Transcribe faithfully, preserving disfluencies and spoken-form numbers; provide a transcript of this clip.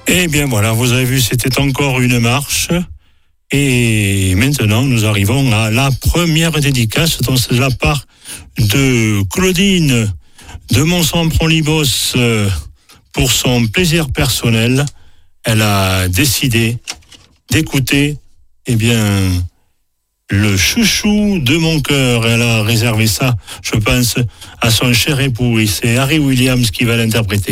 Eh bien voilà, vous avez vu, c'était encore une marche. Et maintenant, nous arrivons à la première dédicace, dont c'est de la part de Claudine de Mont-Saint-Prolibos pour son plaisir personnel. Elle a décidé d'écouter, eh bien, le chouchou de mon cœur. Elle a réservé ça, je pense, à son cher époux. Et c'est Harry Williams qui va l'interpréter.